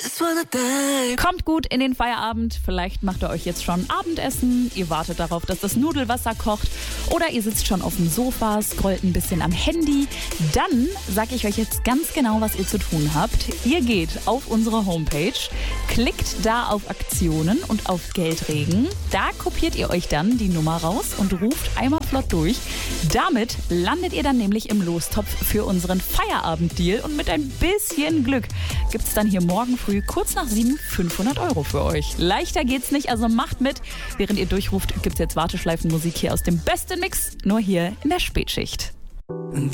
Kommt gut in den Feierabend. Vielleicht macht ihr euch jetzt schon Abendessen. Ihr wartet darauf, dass das Nudelwasser kocht. Oder ihr sitzt schon auf dem Sofa, scrollt ein bisschen am Handy. Dann sage ich euch jetzt ganz genau, was ihr zu tun habt. Ihr geht auf unsere Homepage, klickt da auf Aktionen und auf Geldregen. Da kopiert ihr euch dann die Nummer raus und ruft einmal flott durch. Damit landet ihr dann nämlich im Lostopf für unseren Feierabenddeal. Und mit ein bisschen Glück gibt es dann hier morgen früh kurz nach 7 500 € für euch. Leichter geht's nicht, also macht mit. Während ihr durchruft, gibt's jetzt Warteschleifenmusik hier aus dem besten Mix, nur hier in der Spätschicht.